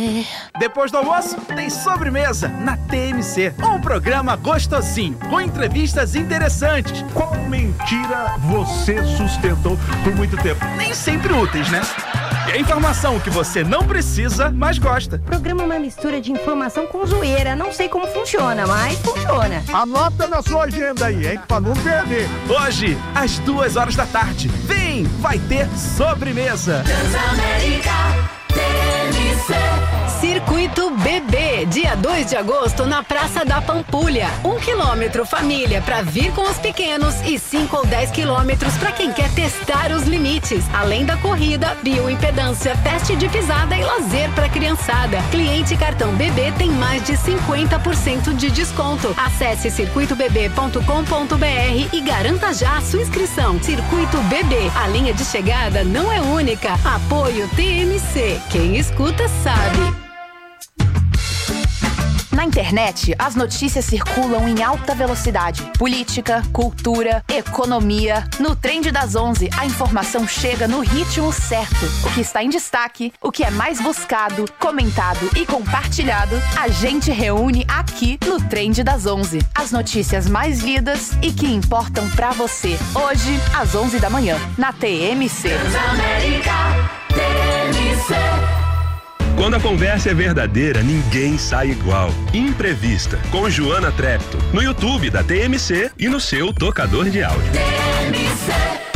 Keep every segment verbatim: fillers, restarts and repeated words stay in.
Depois do almoço, tem sobremesa na T M C. Um programa gostosinho, com entrevistas interessantes. Qual mentira você sustentou por muito tempo? Nem sempre úteis, né? E a informação que você não precisa, mas gosta. O programa é uma mistura de informação com zoeira. Não sei como funciona, mas funciona. Anota na sua agenda aí, hein? Pra não perder. Hoje, às duas horas da tarde. Vem, vai ter sobremesa. Transamérica T M C. Circuito Bebê, dia dois de agosto na Praça da Pampulha. Um quilômetro família para vir com os pequenos e cinco ou dez quilômetros para quem quer testar os limites. Além da corrida, bioimpedância, teste de pisada e lazer para criançada. Cliente cartão Bebê tem mais de cinquenta por cento de desconto. Acesse circuito bebê ponto com ponto b r e garanta já a sua inscrição. Circuito Bebê, a linha de chegada não é única. Apoio T M C. Quem escuta sabe. Na internet, as notícias circulam em alta velocidade. Política, cultura, economia. No Trend das onze, a informação chega no ritmo certo. O que está em destaque, o que é mais buscado, comentado e compartilhado, a gente reúne aqui no Trend das onze. As notícias mais lidas e que importam pra você. Hoje, às onze da manhã, na T M C. Transamérica T M C. Quando a conversa é verdadeira, ninguém sai igual. Imprevista, com Joana Trepto, no YouTube da T M C e no seu tocador de áudio. T M C.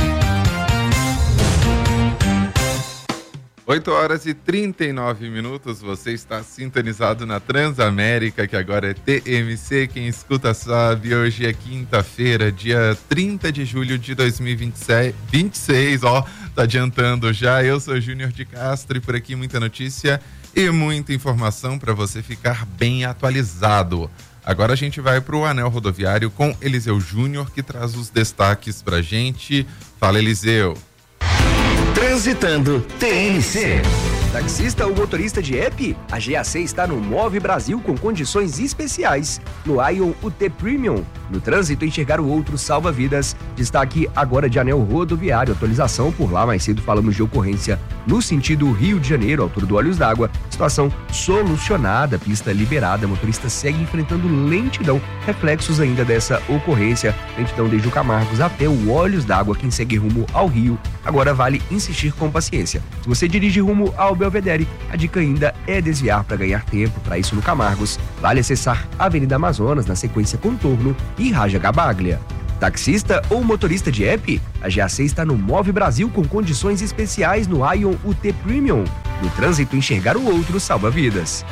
oito horas e trinta e nove minutos, você está sintonizado na Transamérica, que agora é T M C, quem escuta sabe. Hoje é quinta-feira, dia trinta de julho de dois mil e vinte e seis, ó, tá adiantando já. Eu sou Júnior de Castro e por aqui muita notícia e muita informação para você ficar bem atualizado. Agora a gente vai para o Anel Rodoviário com Eliseu Júnior, que traz os destaques pra gente. Fala, Eliseu. Transitando T M C. Taxista ou motorista de app? A G A C está no Move Brasil com condições especiais. No Ion U T Premium. No trânsito, enxergar o outro salva vidas. Destaque agora de Anel Rodoviário. Atualização por lá. Mais cedo falamos de ocorrência no sentido Rio de Janeiro, altura do Olhos d'Água. Situação solucionada, pista liberada. Motorista segue enfrentando lentidão. Reflexos ainda dessa ocorrência. Lentidão desde o Camargos até o Olhos d'Água. Quem segue rumo ao Rio, agora vale insistir com paciência. Se você dirige rumo ao Belvedere, a dica ainda é desviar para ganhar tempo. Para isso, no Camargos, vale acessar a Avenida Amazonas, na sequência Contorno e Raja Gabaglia. Taxista ou motorista de app? A G A C está no Move Brasil com condições especiais no Ion U T Premium. No trânsito, enxergar o outro salva vidas.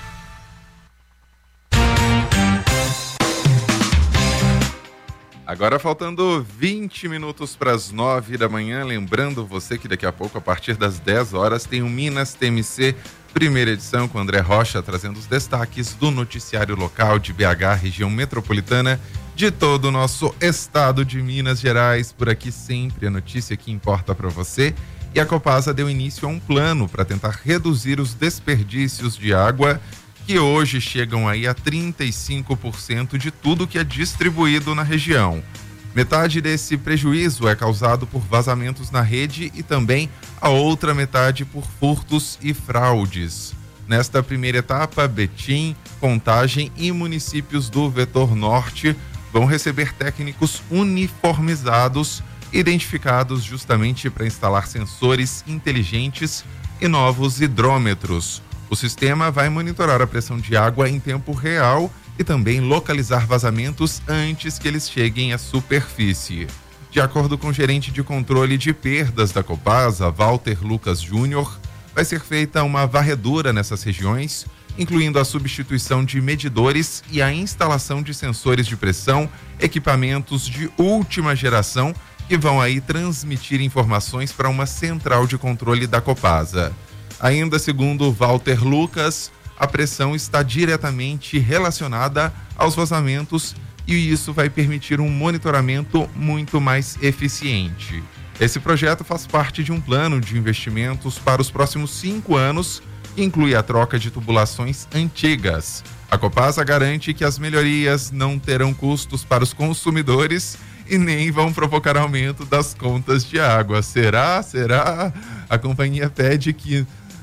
Agora faltando vinte minutos para as nove da manhã, lembrando você que daqui a pouco, a partir das dez horas, tem o Minas T M C, primeira edição, com André Rocha, trazendo os destaques do noticiário local de B H, região metropolitana, de todo o nosso estado de Minas Gerais. Por aqui sempre a notícia que importa para você. E a Copasa deu início a um plano para tentar reduzir os desperdícios de água, que hoje chegam aí a trinta e cinco por cento de tudo que é distribuído na região. Metade desse prejuízo é causado por vazamentos na rede e também a outra metade por furtos e fraudes. Nesta primeira etapa, Betim, Contagem e municípios do Vetor Norte vão receber técnicos uniformizados, identificados justamente para instalar sensores inteligentes e novos hidrômetros. O sistema vai monitorar a pressão de água em tempo real e também localizar vazamentos antes que eles cheguem à superfície. De acordo com o gerente de controle de perdas da Copasa, Walter Lucas Júnior, vai ser feita uma varredura nessas regiões, incluindo a substituição de medidores e a instalação de sensores de pressão, equipamentos de última geração que vão aí transmitir informações para uma central de controle da Copasa. Ainda segundo Walter Lucas, a pressão está diretamente relacionada aos vazamentos e isso vai permitir um monitoramento muito mais eficiente. Esse projeto faz parte de um plano de investimentos para os próximos cinco anos, que inclui a troca de tubulações antigas. A Copasa garante que as melhorias não terão custos para os consumidores e nem vão provocar aumento das contas de água. Será? Será? A companhia pede que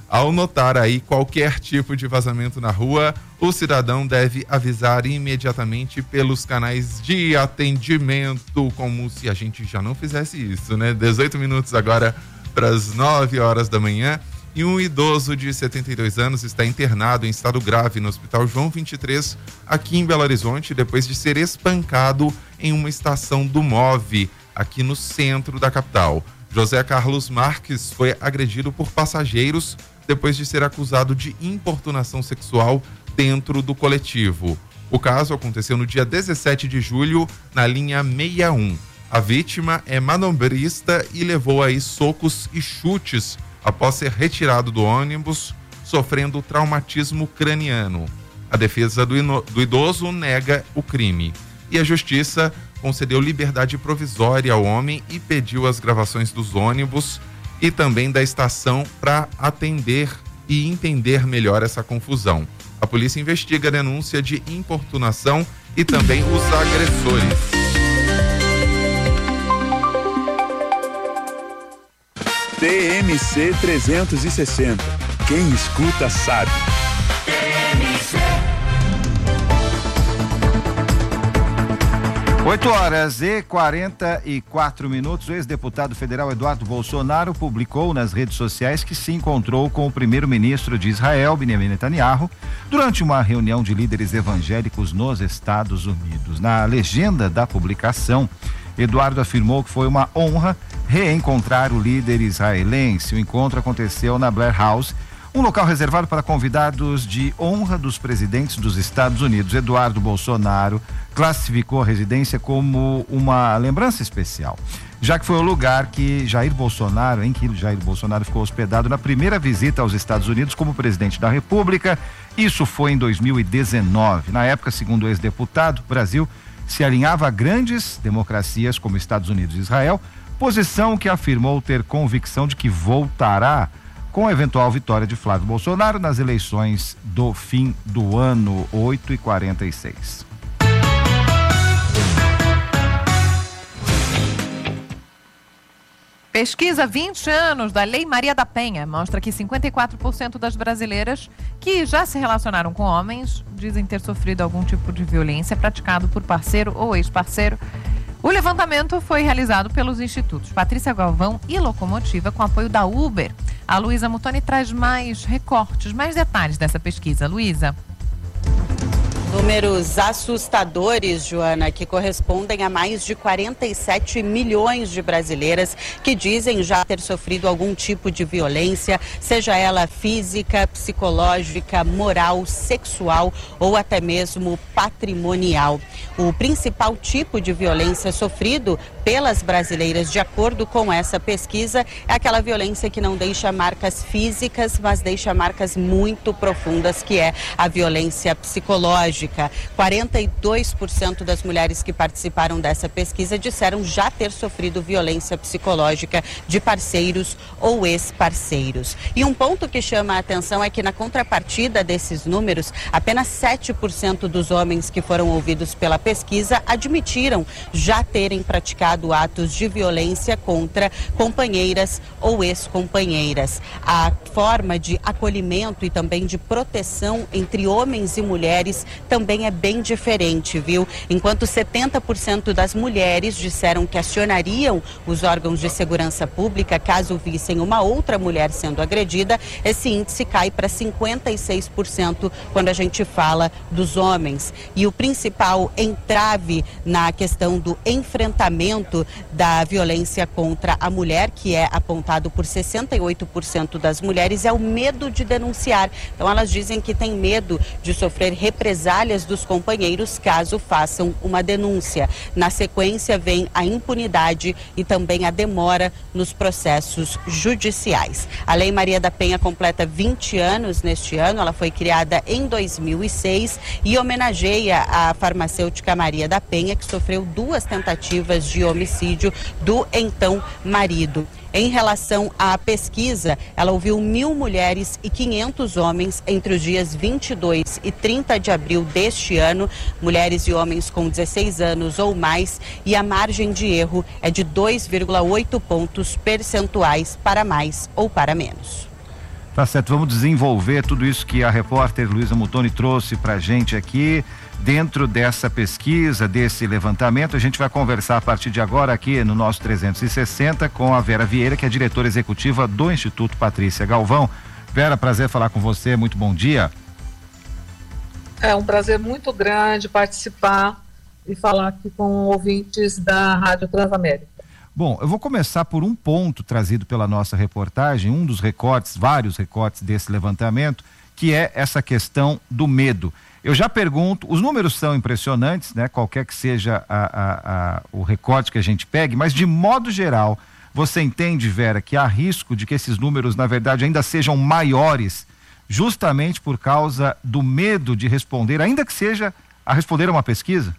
Ao notar aí qualquer tipo de vazamento na rua, o cidadão deve avisar imediatamente pelos canais de atendimento, como se a gente já não fizesse isso, né? dezoito minutos agora para as nove horas da manhã. E um idoso de setenta e dois anos está internado em estado grave no Hospital João vinte e três, aqui em Belo Horizonte, depois de ser espancado em uma estação do MOVE, aqui no centro da capital. José Carlos Marques foi agredido por passageiros depois de ser acusado de importunação sexual dentro do coletivo. O caso aconteceu no dia dezessete de julho, na linha sessenta e um. A vítima é manobrista e levou aí socos e chutes após ser retirado do ônibus, sofrendo traumatismo craniano. A defesa do, ino- do idoso nega o crime. E a justiça concedeu liberdade provisória ao homem e pediu as gravações dos ônibus e também da estação para atender e entender melhor essa confusão. A polícia investiga a denúncia de importunação e também os agressores. T M C trezentos e sessenta. Quem escuta sabe. oito horas e quarenta e quatro minutos. O ex-deputado federal Eduardo Bolsonaro publicou nas redes sociais que se encontrou com o primeiro-ministro de Israel, Benjamin Netanyahu, durante uma reunião de líderes evangélicos nos Estados Unidos. Na legenda da publicação, Eduardo afirmou que foi uma honra reencontrar o líder israelense. O encontro aconteceu na Blair House, um local reservado para convidados de honra dos presidentes dos Estados Unidos. Eduardo Bolsonaro classificou a residência como uma lembrança especial, já que foi o lugar que Jair Bolsonaro, em que Jair Bolsonaro ficou hospedado na primeira visita aos Estados Unidos como presidente da República. Isso foi em dois mil e dezenove. Na época, segundo o ex-deputado, o Brasil se alinhava a grandes democracias como Estados Unidos e Israel, posição que afirmou ter convicção de que voltará com a eventual vitória de Flávio Bolsonaro nas eleições do fim do ano. Oito e quarenta e seis. Pesquisa vinte anos da Lei Maria da Penha mostra que cinquenta e quatro por cento das brasileiras que já se relacionaram com homens dizem ter sofrido algum tipo de violência praticado por parceiro ou ex-parceiro. O levantamento foi realizado pelos institutos Patrícia Galvão e Locomotiva, com apoio da Uber. A Luísa Mutoni traz mais recortes, mais detalhes dessa pesquisa. Luísa. Números assustadores, Joana, que correspondem a mais de quarenta e sete milhões de brasileiras que dizem já ter sofrido algum tipo de violência, seja ela física, psicológica, moral, sexual ou até mesmo patrimonial. O principal tipo de violência sofrido pelas brasileiras, de acordo com essa pesquisa, é aquela violência que não deixa marcas físicas, mas deixa marcas muito profundas, que é a violência psicológica. quarenta e dois por cento das mulheres que participaram dessa pesquisa disseram já ter sofrido violência psicológica de parceiros ou ex-parceiros. E um ponto que chama a atenção é que, na contrapartida desses números, apenas sete por cento dos homens que foram ouvidos pela pesquisa admitiram já terem praticado atos de violência contra companheiras ou ex-companheiras. A forma de acolhimento e também de proteção entre homens e mulheres também é bem diferente, viu? Enquanto setenta por cento das mulheres disseram que acionariam os órgãos de segurança pública caso vissem uma outra mulher sendo agredida, esse índice cai para cinquenta e seis por cento quando a gente fala dos homens. E o principal entrave na questão do enfrentamento da violência contra a mulher, que é apontado por sessenta e oito por cento das mulheres, é o medo de denunciar. Então elas dizem que têm medo de sofrer represálias dos companheiros caso façam uma denúncia. Na sequência vem a impunidade e também a demora nos processos judiciais. A Lei Maria da Penha completa vinte anos neste ano. Ela foi criada em dois mil e seis e homenageia a farmacêutica Maria da Penha, que sofreu duas tentativas de homicídio do então marido. Em relação à pesquisa, ela ouviu mil mulheres e quinhentos homens entre os dias vinte e dois e trinta de abril deste ano, mulheres e homens com dezesseis anos ou mais, e a margem de erro é de dois vírgula oito pontos percentuais para mais ou para menos. Tá certo, vamos desenvolver tudo isso que a repórter Luísa Mutoni trouxe pra gente aqui. Dentro dessa pesquisa, desse levantamento, a gente vai conversar a partir de agora aqui no nosso trezentos e sessenta com a Vera Vieira, que é diretora executiva do Instituto Patrícia Galvão. Vera, prazer falar com você, muito bom dia. É um prazer muito grande participar e falar aqui com ouvintes da Rádio Transamérica. Bom, eu vou começar por um ponto trazido pela nossa reportagem, um dos recortes, vários recortes desse levantamento, que é essa questão do medo. Eu já pergunto, os números são impressionantes, né? Qualquer que seja a, a, a, o recorte que a gente pegue, mas de modo geral, você entende, Vera, que há risco de que esses números, na verdade, ainda sejam maiores, justamente por causa do medo de responder, ainda que seja a responder a uma pesquisa?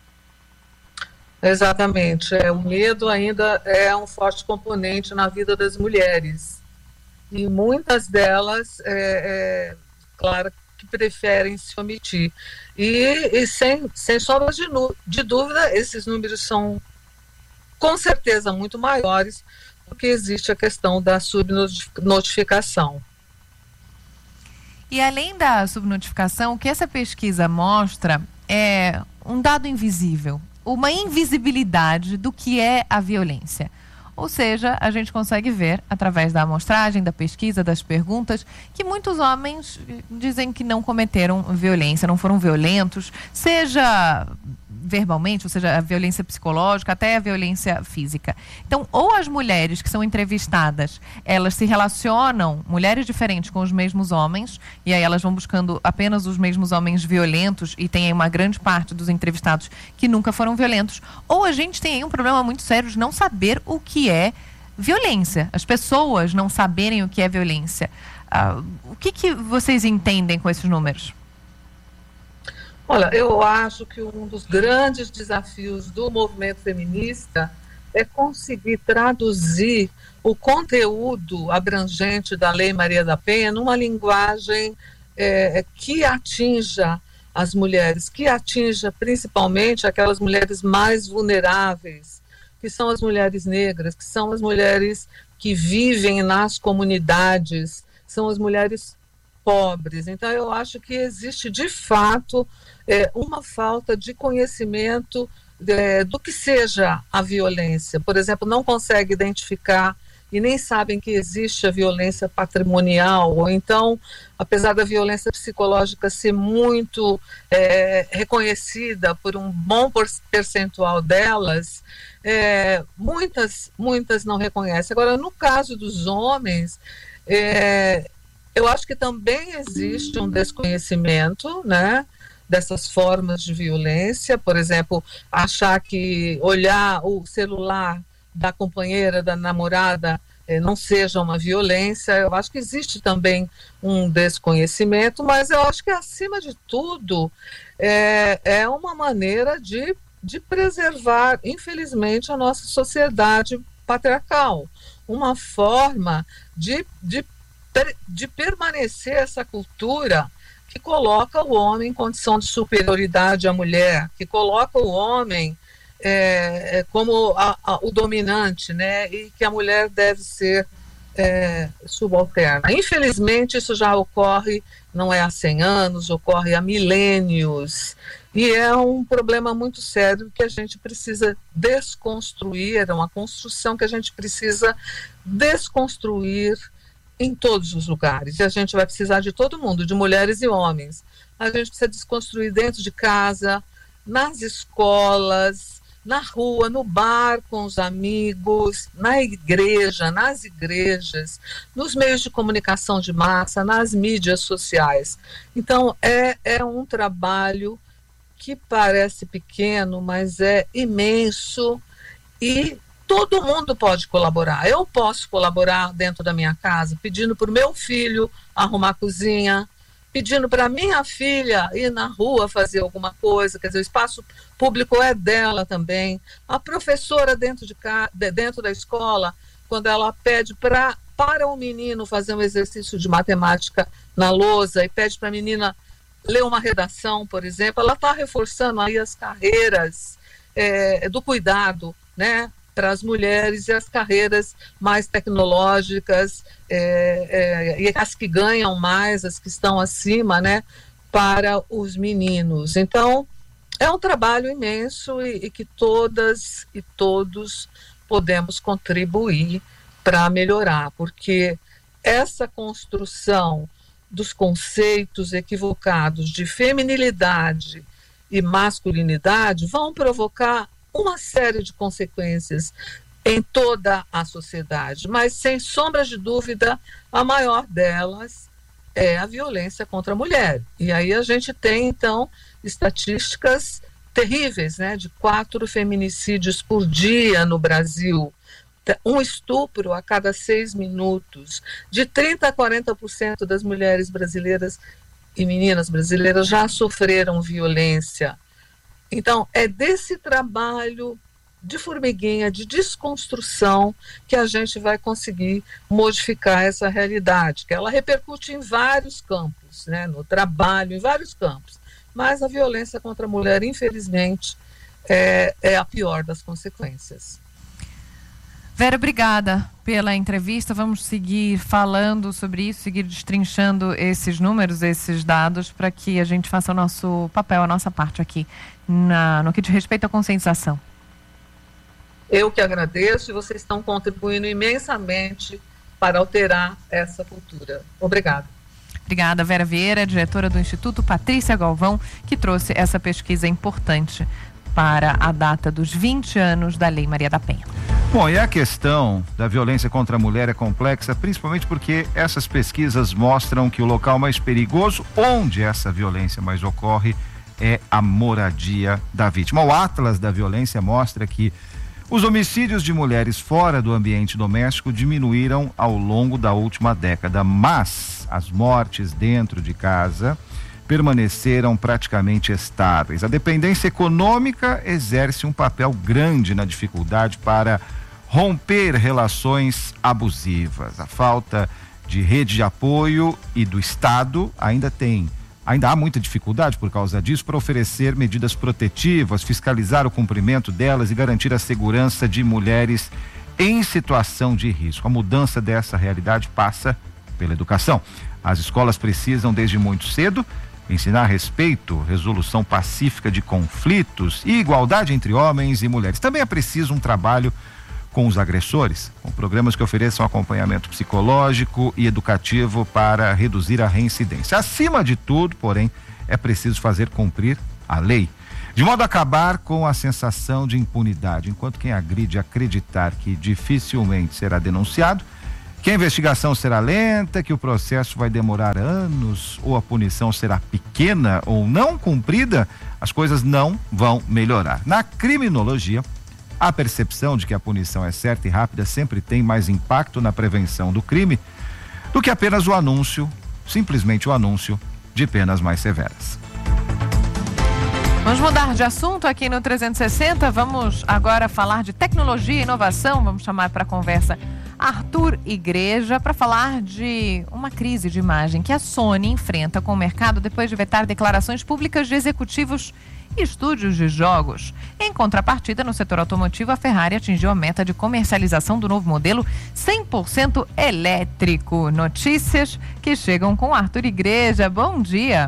Exatamente, é, o medo ainda é um forte componente na vida das mulheres. E muitas delas, é, é, claro, que preferem se omitir. E, e sem, sem sombra de, de dúvida, esses números são com certeza muito maiores, porque existe a questão da subnotificação. E além da subnotificação, o que essa pesquisa mostra é um dado invisível, uma invisibilidade do que é a violência. Ou seja, a gente consegue ver, através da amostragem, da pesquisa, das perguntas, que muitos homens dizem que não cometeram violência, não foram violentos, seja verbalmente, ou seja, a violência psicológica, até a violência física. Então, ou as mulheres que são entrevistadas, elas se relacionam, mulheres diferentes, com os mesmos homens, e aí elas vão buscando apenas os mesmos homens violentos, e tem aí uma grande parte dos entrevistados que nunca foram violentos, ou a gente tem aí um problema muito sério de não saber o que é violência, as pessoas não saberem o que é violência. Uh, o que, que vocês entendem com esses números? Olha, eu acho que um dos grandes desafios do movimento feminista é conseguir traduzir o conteúdo abrangente da Lei Maria da Penha numa linguagem é, que atinja as mulheres, que atinja principalmente aquelas mulheres mais vulneráveis, que são as mulheres negras, que são as mulheres que vivem nas comunidades, são as mulheres pobres. Então, eu acho que existe, de fato, é, uma falta de conhecimento é, do que seja a violência. Por exemplo, não consegue identificar e nem sabem que existe a violência patrimonial, ou então, apesar da violência psicológica ser muito é, reconhecida por um bom percentual delas, é, muitas, muitas não reconhecem. Agora, no caso dos homens, é, eu acho que também existe um desconhecimento, né, dessas formas de violência. Por exemplo, achar que olhar o celular da companheira, da namorada, eh, não seja uma violência. Eu acho que existe também um desconhecimento, mas eu acho que, acima de tudo, é, é uma maneira de, de preservar, infelizmente, a nossa sociedade patriarcal. Uma forma de, de de permanecer essa cultura que coloca o homem em condição de superioridade à mulher, que coloca o homem é, como a, a, o dominante, né, e que a mulher deve ser é, subalterna. Infelizmente, isso já ocorre, não é há cem anos, ocorre há milênios, e é um problema muito sério que a gente precisa desconstruir, é uma construção que a gente precisa desconstruir em todos os lugares, e a gente vai precisar de todo mundo, de mulheres e homens. A gente precisa desconstruir dentro de casa, nas escolas, na rua, no bar com os amigos, na igreja, nas igrejas, nos meios de comunicação de massa, nas mídias sociais. Então, é, é um trabalho que parece pequeno, mas é imenso, e todo mundo pode colaborar. Eu posso colaborar dentro da minha casa, pedindo para o meu filho arrumar a cozinha, pedindo para minha filha ir na rua fazer alguma coisa. Quer dizer, o espaço público é dela também. A professora dentro, de ca... dentro da escola, quando ela pede pra, para o menino fazer um exercício de matemática na lousa e pede para a menina ler uma redação, por exemplo, ela está reforçando aí as carreiras é, do cuidado, né? para as mulheres e as carreiras mais tecnológicas, é, é, e as que ganham mais, as que estão acima, né, para os meninos. Então, é um trabalho imenso e, e que todas e todos podemos contribuir para melhorar, porque essa construção dos conceitos equivocados de feminilidade e masculinidade vão provocar uma série de consequências em toda a sociedade, mas sem sombra de dúvida, a maior delas é a violência contra a mulher. E aí a gente tem, então, estatísticas terríveis, né, de quatro feminicídios por dia no Brasil, um estupro a cada seis minutos, de trinta a quarenta por cento das mulheres brasileiras e meninas brasileiras já sofreram violência. Então, é desse trabalho de formiguinha, de desconstrução, que a gente vai conseguir modificar essa realidade, que ela repercute em vários campos, né, no trabalho, em vários campos. Mas a violência contra a mulher, infelizmente, é, é a pior das consequências. Vera, obrigada pela entrevista. Vamos seguir falando sobre isso, seguir destrinchando esses números, esses dados, para que a gente faça o nosso papel, a nossa parte aqui, na, no que diz respeito à conscientização. Eu que agradeço, e vocês estão contribuindo imensamente para alterar essa cultura. Obrigada. Obrigada, Vera Vieira, diretora do Instituto Patrícia Galvão, que trouxe essa pesquisa importante para a data dos vinte anos da Lei Maria da Penha. Bom, e a questão da violência contra a mulher é complexa, principalmente porque essas pesquisas mostram que o local mais perigoso onde essa violência mais ocorre é a moradia da vítima. O Atlas da Violência mostra que os homicídios de mulheres fora do ambiente doméstico diminuíram ao longo da última década, mas as mortes dentro de casa permaneceram praticamente estáveis. A dependência econômica exerce um papel grande na dificuldade para romper relações abusivas. A falta de rede de apoio e do Estado ainda tem Ainda há muita dificuldade por causa disso para oferecer medidas protetivas, fiscalizar o cumprimento delas e garantir a segurança de mulheres em situação de risco. A mudança dessa realidade passa pela educação. As escolas precisam, desde muito cedo, ensinar respeito, resolução pacífica de conflitos e igualdade entre homens e mulheres. Também é preciso um trabalho com os agressores, com programas que ofereçam acompanhamento psicológico e educativo para reduzir a reincidência. Acima de tudo, porém, é preciso fazer cumprir a lei, de modo a acabar com a sensação de impunidade. Enquanto quem agride acreditar que dificilmente será denunciado, que a investigação será lenta, que o processo vai demorar anos, ou a punição será pequena ou não cumprida, as coisas não vão melhorar. Na criminologia, a percepção de que a punição é certa e rápida sempre tem mais impacto na prevenção do crime do que apenas o anúncio, simplesmente o anúncio de penas mais severas. Vamos mudar de assunto aqui no trezentos e sessenta, vamos agora falar de tecnologia e inovação, vamos chamar para a conversa Arthur Igreja para falar de uma crise de imagem que a Sony enfrenta com o mercado depois de vetar declarações públicas de executivos e estúdios de jogos. Em contrapartida, no setor automotivo, a Ferrari atingiu a meta de comercialização do novo modelo cem por cento elétrico. Notícias que chegam com Arthur Igreja. Bom dia.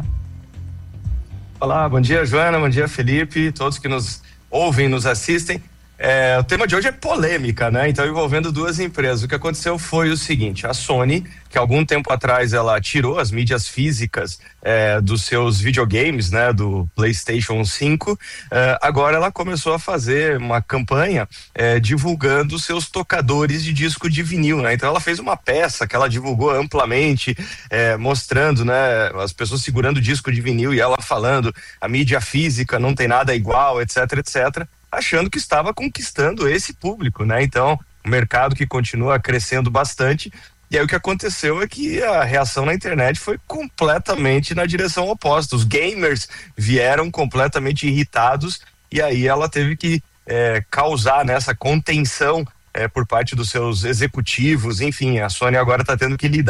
Olá, bom dia, Joana, bom dia, Felipe, todos que nos ouvem, nos assistem. É, o tema de hoje é polêmica, né? Então, envolvendo duas empresas. O que aconteceu foi o seguinte: a Sony, que algum tempo atrás ela tirou as mídias físicas é, dos seus videogames, né? Do PlayStation cinco, é, agora ela começou a fazer uma campanha é, divulgando seus tocadores de disco de vinil, né? Então, ela fez uma peça que ela divulgou amplamente, é, mostrando, né? As pessoas segurando o disco de vinil e ela falando a mídia física não tem nada igual, etc, etc, achando que estava conquistando esse público, né? Então, um mercado que continua crescendo bastante. E aí o que aconteceu é que a reação na internet foi completamente na direção oposta. Os gamers vieram completamente irritados e aí ela teve que é, causar nessa contenção é, por parte dos seus executivos. Enfim, a Sony agora está tendo que lidar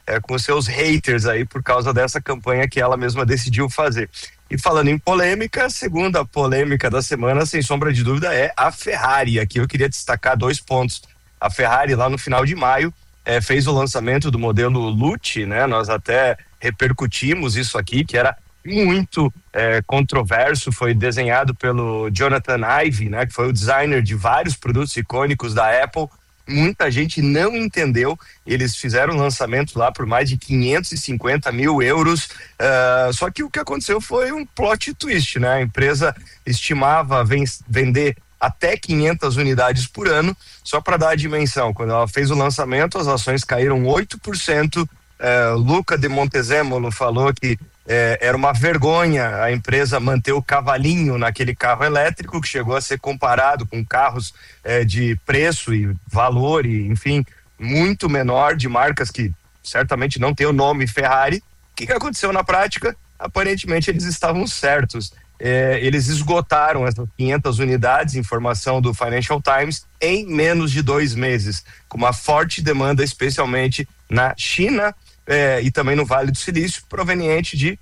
é, com os seus haters aí por causa dessa campanha que ela mesma decidiu fazer. E falando em polêmica, a segunda polêmica da semana, sem sombra de dúvida, é a Ferrari. Aqui eu queria destacar dois pontos. A Ferrari, lá no final de maio, é, fez o lançamento do modelo Lucci, né? Nós até repercutimos isso aqui, que era muito é, controverso, foi desenhado pelo Jonathan Ive, né? Que foi o designer de vários produtos icônicos da Apple. Muita gente não entendeu, eles fizeram lançamento lá por mais de quinhentos e cinquenta mil euros, uh, só que o que aconteceu foi um plot twist, né? A empresa estimava ven- vender até quinhentas unidades por ano, só para dar a dimensão. Quando ela fez o lançamento, as ações caíram oito por cento. Uh, Luca de Montezemolo falou que É, era uma vergonha a empresa manter o cavalinho naquele carro elétrico, que chegou a ser comparado com carros é, de preço e valor, e, enfim, muito menor, de marcas que certamente não tem o nome Ferrari. O que, que aconteceu na prática? Aparentemente eles estavam certos. É, eles esgotaram essas quinhentas unidades, informação do Financial Times, em menos de dois meses, com uma forte demanda, especialmente na China, É, e também no Vale do Silício, proveniente de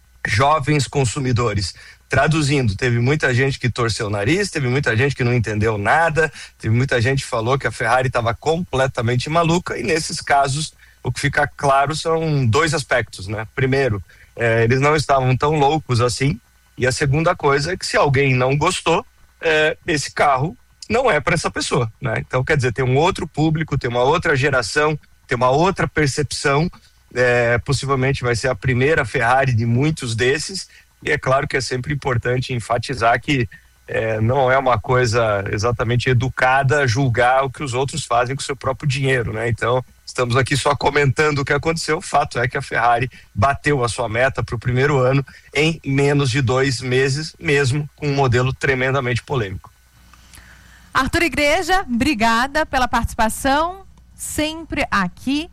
jovens consumidores. Traduzindo, teve muita gente que torceu o nariz, teve muita gente que não entendeu nada, teve muita gente que falou que a Ferrari estava completamente maluca, e nesses casos o que fica claro são dois aspectos, né? Primeiro, é, eles não estavam tão loucos assim, e a segunda coisa é que se alguém não gostou, é, esse carro não é para essa pessoa, né? Então, quer dizer, tem um outro público, tem uma outra geração, tem uma outra percepção. É, possivelmente vai ser a primeira Ferrari de muitos desses, e é claro que é sempre importante enfatizar que é, não é uma coisa exatamente educada julgar o que os outros fazem com o seu próprio dinheiro, né? Então, estamos aqui só comentando o que aconteceu. O fato é que a Ferrari bateu a sua meta para o primeiro ano em menos de dois meses, mesmo com um modelo tremendamente polêmico. Arthur Igreja, obrigada pela participação, sempre aqui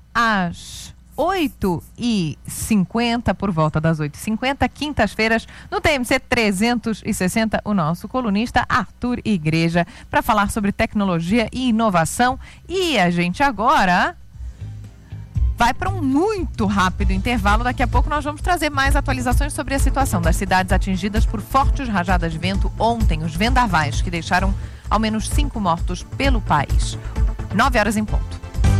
às oito e cinquenta, por volta das oito e cinquenta, quintas-feiras, no T M C trezentos e sessenta, o nosso colunista Arthur Igreja, para falar sobre tecnologia e inovação. E a gente agora vai para um muito rápido intervalo. Daqui a pouco nós vamos trazer mais atualizações sobre a situação das cidades atingidas por fortes rajadas de vento ontem, os vendavais, que deixaram ao menos cinco mortos pelo país. Nove horas em ponto.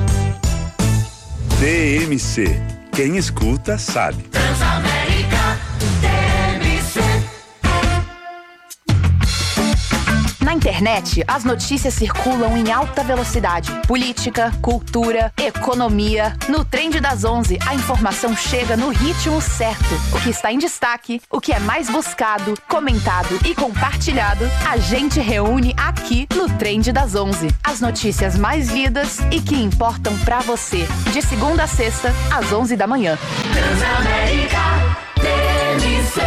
T M C. Quem escuta sabe. Transamérica T M C. Na internet, as notícias circulam em alta velocidade. Política, cultura, economia. No Trend das onze, a informação chega no ritmo certo. O que está em destaque, o que é mais buscado, comentado e compartilhado, a gente reúne aqui no Trend das onze. As notícias mais lidas e que importam pra você. De segunda a sexta, às onze da manhã. Transamérica T M C.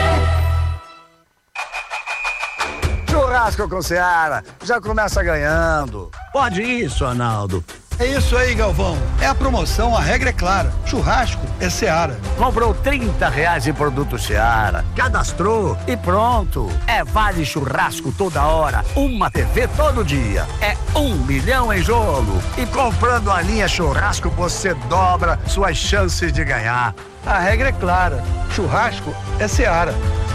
Churrasco com Seara, já começa ganhando. Pode isso, Arnaldo. É isso aí, Galvão. É a promoção, a regra é clara. Churrasco é Seara. Comprou trinta reais em produto Seara, cadastrou e pronto. É vale churrasco toda hora, uma T V todo dia. É um milhão em jogo. E comprando a linha churrasco, você dobra suas chances de ganhar. A regra é clara. Churrasco é Seara.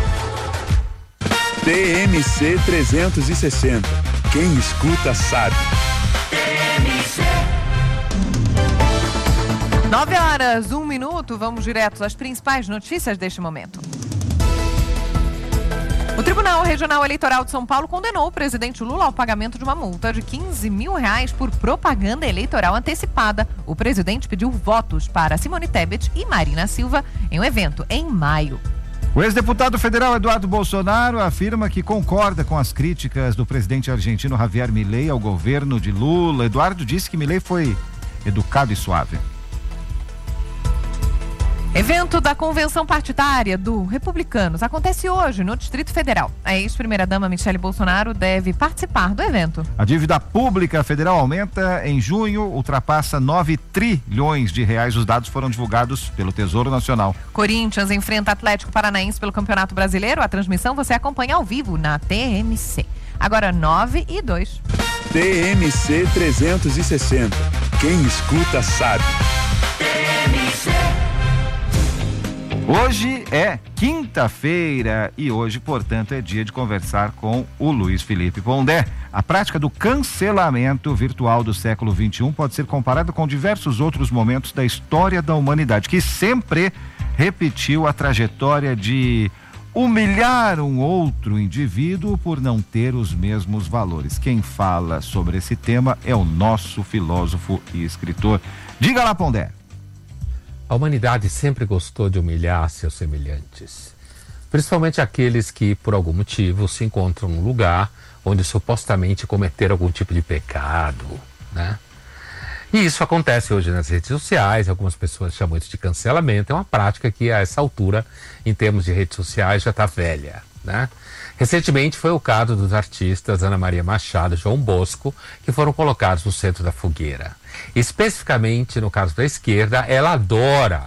T M C trezentos e sessenta. Quem escuta sabe. Nove horas, um minuto, vamos direto às principais notícias deste momento. O Tribunal Regional Eleitoral de São Paulo condenou o presidente Lula ao pagamento de uma multa de quinze mil reais por propaganda eleitoral antecipada. O presidente pediu votos para Simone Tebet e Marina Silva em um evento em maio. O ex-deputado federal Eduardo Bolsonaro afirma que concorda com as críticas do presidente argentino Javier Milei ao governo de Lula. Eduardo disse que Milei foi educado e suave. Evento da convenção partidária do Republicanos acontece hoje no Distrito Federal. A ex-primeira-dama Michele Bolsonaro deve participar do evento. A dívida pública federal aumenta em junho, ultrapassa nove trilhões de reais. Os dados foram divulgados pelo Tesouro Nacional. Corinthians enfrenta Atlético Paranaense pelo Campeonato Brasileiro. A transmissão você acompanha ao vivo na T M C. Agora nove e dois. T M C trezentos e sessenta. Quem escuta sabe. T M C. Hoje é quinta-feira e hoje, portanto, é dia de conversar com o Luiz Felipe Pondé. A prática do cancelamento virtual do século vinte e um pode ser comparada com diversos outros momentos da história da humanidade, que sempre repetiu a trajetória de humilhar um outro indivíduo por não ter os mesmos valores. Quem fala sobre esse tema é o nosso filósofo e escritor. Diga lá, Pondé. A humanidade sempre gostou de humilhar seus semelhantes, principalmente aqueles que, por algum motivo, se encontram num lugar onde supostamente cometeram algum tipo de pecado, né? E isso acontece hoje nas redes sociais, algumas pessoas chamam isso de cancelamento, é uma prática que a essa altura, em termos de redes sociais, já está velha, né? Recentemente foi o caso dos artistas Ana Maria Machado e João Bosco, que foram colocados no centro da fogueira. Especificamente no caso da esquerda, ela adora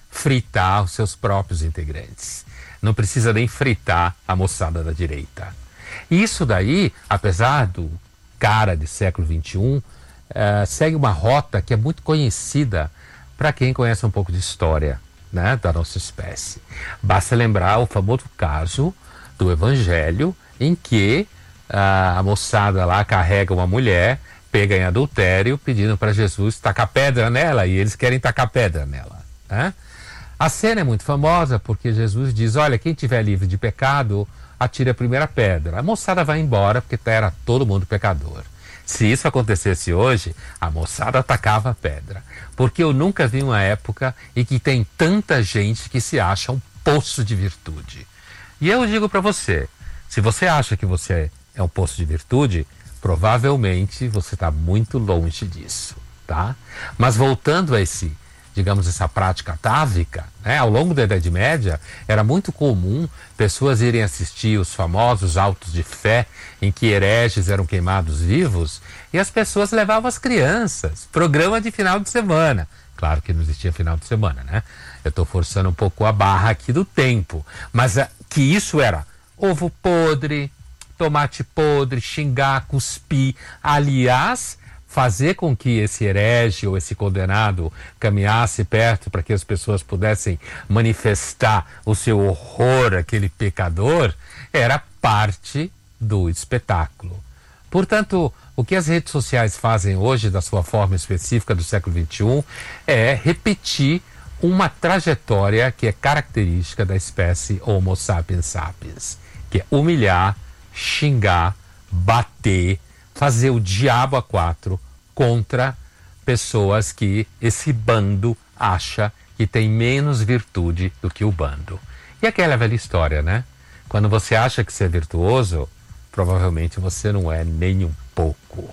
fritar os seus próprios integrantes. Não precisa nem fritar a moçada da direita. E isso daí, apesar do cara de século vinte e um, uh, segue uma rota que é muito conhecida para quem conhece um pouco de história, né, da nossa espécie. Basta lembrar o famoso caso do Evangelho, em que uh, a moçada lá carrega uma mulher, pega em adultério, pedindo para Jesus tacar pedra nela, e eles querem tacar pedra nela, né? A cena é muito famosa porque Jesus diz, olha, quem tiver livre de pecado, atire a primeira pedra. A moçada vai embora porque era todo mundo pecador. Se isso acontecesse hoje, a moçada atacava a pedra. Porque eu nunca vi uma época em que tem tanta gente que se acha um poço de virtude. E eu digo para você, se você acha que você é um poço de virtude, provavelmente você está muito longe disso, tá? Mas voltando a esse, digamos, essa prática atávica, né? Ao longo da Idade Média, era muito comum pessoas irem assistir os famosos autos de fé, em que hereges eram queimados vivos, e as pessoas levavam as crianças, programa de final de semana. Claro que não existia final de semana, né? Eu estou forçando um pouco a barra aqui do tempo, mas a, que isso era ovo podre, tomate podre, xingar, cuspir, aliás, fazer com que esse herege ou esse condenado caminhasse perto para que as pessoas pudessem manifestar o seu horror àquele pecador, era parte do espetáculo. Portanto, o que as redes sociais fazem hoje, da sua forma específica do século vinte e um, é repetir uma trajetória que é característica da espécie Homo sapiens sapiens, que é humilhar, xingar, bater, fazer o diabo a quatro contra pessoas que esse bando acha que tem menos virtude do que o bando. E aquela velha história, né? Quando você acha que você é virtuoso, provavelmente você não é nem um pouco.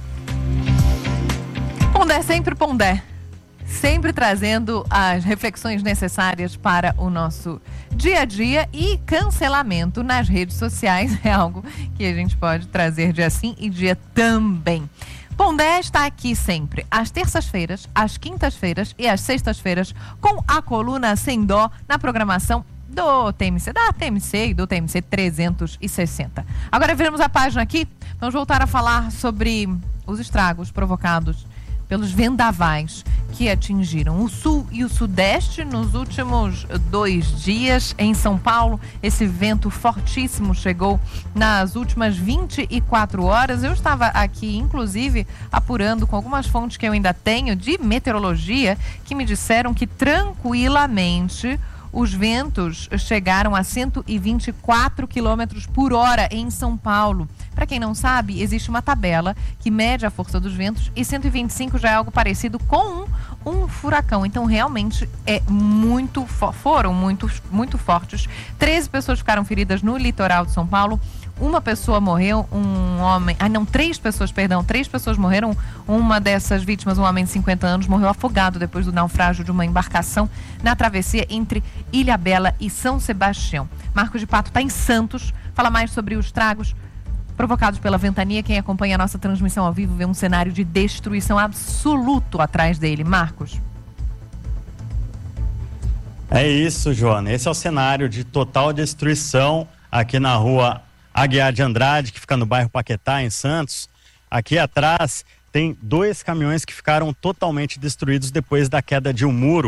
Pondé, sempre Pondé. Sempre trazendo as reflexões necessárias para o nosso dia a dia, e cancelamento nas redes sociais é algo que a gente pode trazer dia sim e dia também. Pondé está aqui sempre, às terças-feiras, às quintas-feiras e às sextas-feiras, com a coluna Sem Dó na programação do T M C, da T M C e do T M C trezentos e sessenta. Agora viramos a página aqui, vamos voltar a falar sobre os estragos provocados pelos vendavais que atingiram o sul e o sudeste nos últimos dois dias. Em São Paulo, esse vento fortíssimo chegou nas últimas vinte e quatro horas. Eu estava aqui, inclusive, apurando com algumas fontes que eu ainda tenho de meteorologia, que me disseram que tranquilamente os ventos chegaram a cento e vinte e quatro quilômetros por hora em São Paulo. Para quem não sabe, existe uma tabela que mede a força dos ventos e cento e vinte e cinco já é algo parecido com um, um furacão. Então, realmente, é muito foram muito, muito fortes. treze pessoas ficaram feridas no litoral de São Paulo. Uma pessoa morreu, um homem... Ah, não, três pessoas, perdão. Três pessoas morreram. Uma dessas vítimas, um homem de cinquenta anos, morreu afogado depois do naufrágio de uma embarcação na travessia entre Ilhabela e São Sebastião. Marcos de Pato está em Santos. Fala mais sobre os estragos provocados pela ventania. Quem acompanha a nossa transmissão ao vivo vê um cenário de destruição absoluto atrás dele. Marcos. É isso, Joana. Esse é o cenário de total destruição aqui na rua Aguiar de Andrade, que fica no bairro Paquetá, em Santos. Aqui atrás tem dois caminhões que ficaram totalmente destruídos depois da queda de um muro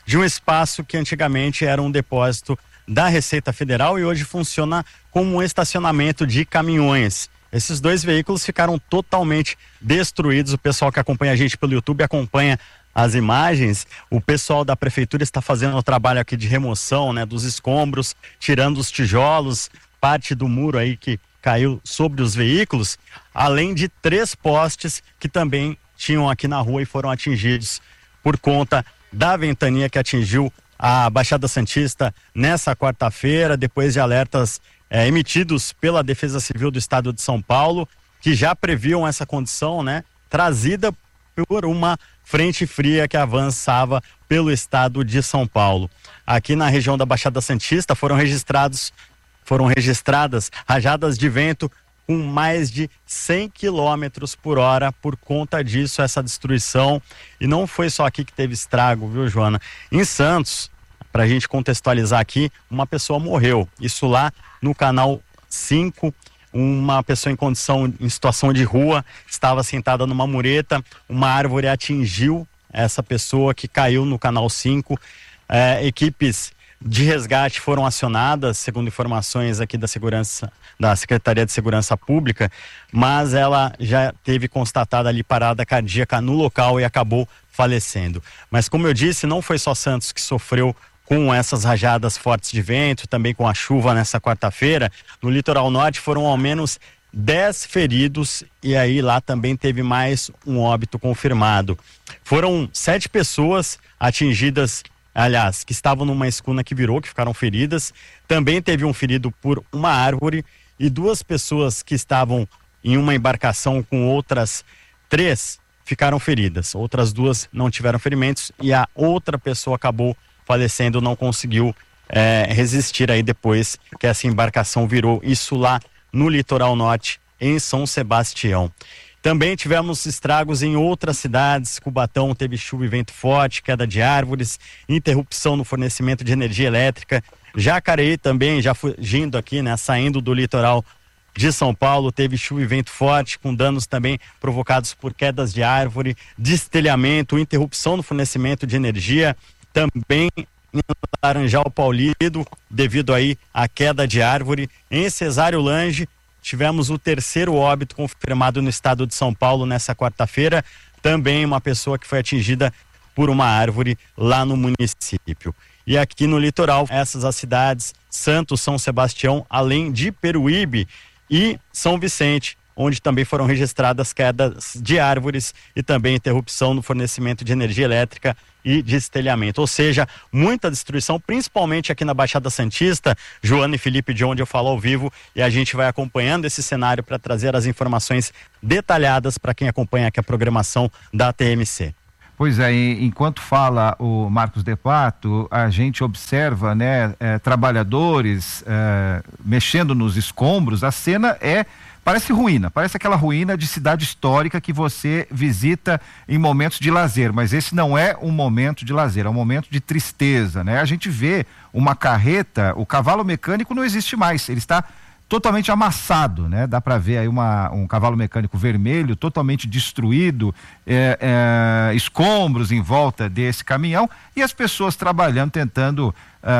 de um espaço que antigamente era um depósito da Receita Federal e hoje funciona como um estacionamento de caminhões. Esses dois veículos ficaram totalmente destruídos. O pessoal que acompanha a gente pelo YouTube acompanha as imagens. O pessoal da prefeitura está fazendo o trabalho aqui de remoção, né, dos escombros, tirando os tijolos, parte do muro aí que caiu sobre os veículos, além de três postes que também tinham aqui na rua e foram atingidos por conta da ventania que atingiu a Baixada Santista nessa quarta-feira, depois de alertas é, emitidos pela Defesa Civil do Estado de São Paulo, que já previam essa condição, né, trazida por uma frente fria que avançava pelo estado de São Paulo. Aqui na região da Baixada Santista foram registrados, foram registradas rajadas de vento com mais de cem quilômetros por hora. Por conta disso, essa destruição. E não foi só aqui que teve estrago, viu, Joana? Em Santos, para a gente contextualizar aqui, uma pessoa morreu. Isso lá no canal cinco, uma pessoa em condição, em situação de rua, estava sentada numa mureta, uma árvore atingiu essa pessoa que caiu no canal cinco. É, equipes de resgate foram acionadas, segundo informações aqui da segurança, da Secretaria de Segurança Pública, mas ela já teve constatada ali parada cardíaca no local e acabou falecendo. Mas como eu disse, não foi só Santos que sofreu com essas rajadas fortes de vento, também com a chuva nessa quarta-feira. No litoral norte foram ao menos dez feridos e aí lá também teve mais um óbito confirmado. Foram sete pessoas atingidas, aliás, que estavam numa escuna que virou, que ficaram feridas. Também teve um ferido por uma árvore e duas pessoas que estavam em uma embarcação com outras três ficaram feridas. Outras duas não tiveram ferimentos e a outra pessoa acabou falecendo, não conseguiu é, resistir aí depois que essa embarcação virou. Isso lá no litoral norte, em São Sebastião. Também tivemos estragos em outras cidades. Cubatão teve chuva e vento forte, queda de árvores, interrupção no fornecimento de energia elétrica. Jacareí também, já fugindo aqui, né, saindo do litoral de São Paulo, teve chuva e vento forte, com danos também provocados por quedas de árvore, destelhamento, interrupção no fornecimento de energia. Também em Laranjal Paulino, devido aí à queda de árvore. Em Cesário Lange, tivemos o terceiro óbito confirmado no estado de São Paulo nessa quarta-feira. Também uma pessoa que foi atingida por uma árvore lá no município. E aqui no litoral, essas as cidades, Santos, São Sebastião, além de Peruíbe e São Vicente, onde também foram registradas quedas de árvores e também interrupção no fornecimento de energia elétrica e destelhamento. Ou seja, muita destruição, principalmente aqui na Baixada Santista. Joana e Felipe, de onde eu falo ao vivo, e a gente vai acompanhando esse cenário para trazer as informações detalhadas para quem acompanha aqui a programação da T M C. Pois é, enquanto fala o Marcos De Pato, a gente observa, né, é, trabalhadores é, mexendo nos escombros. A cena é, parece ruína, parece aquela ruína de cidade histórica que você visita em momentos de lazer, mas esse não é um momento de lazer, é um momento de tristeza, né? A gente vê uma carreta, o cavalo mecânico não existe mais, ele está totalmente amassado, né? Dá para ver aí uma, um cavalo mecânico vermelho totalmente destruído, é, é, escombros em volta desse caminhão e as pessoas trabalhando, tentando,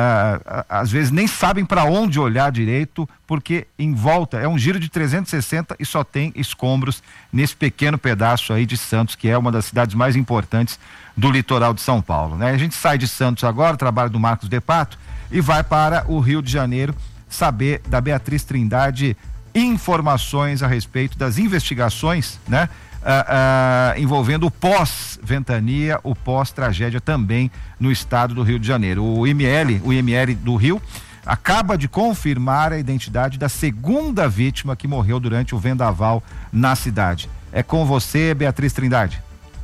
uh, às vezes nem sabem para onde olhar direito, porque em volta é um giro de trezentos e sessenta e só tem escombros nesse pequeno pedaço aí de Santos, que é uma das cidades mais importantes do litoral de São Paulo, né? A gente sai de Santos agora, trabalho do Marcos De Pato, e vai para o Rio de Janeiro saber da Beatriz Trindade informações a respeito das investigações, né? Ah, ah, envolvendo o pós-ventania, o pós-tragédia também no estado do Rio de Janeiro. O I M L, o I M L do Rio, acaba de confirmar a identidade da segunda vítima que morreu durante o vendaval na cidade. É com você, Beatriz Trindade.